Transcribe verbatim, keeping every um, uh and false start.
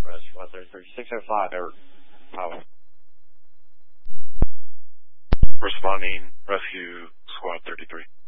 Rescue one thirty-three. six oh five, Eric. Power. Responding, Rescue Squad thirty-three.